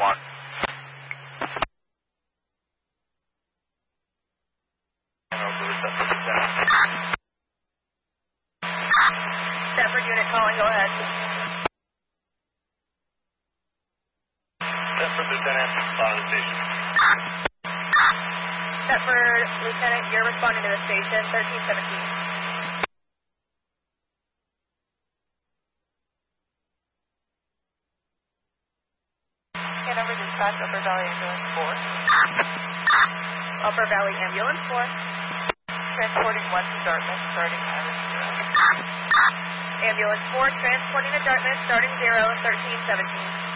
1. Stepford unit calling, go ahead. Stepford, Lieutenant, respond to the station. Stepford, Lieutenant, you're responding to the station, 1317. Hanover Dispatch, Upper Valley Ambulance 4. Upper Valley Ambulance 4. Transporting 1 to Dartmouth, starting Island 0. Ambulance 4, transporting to Dartmouth, starting 0, 1317.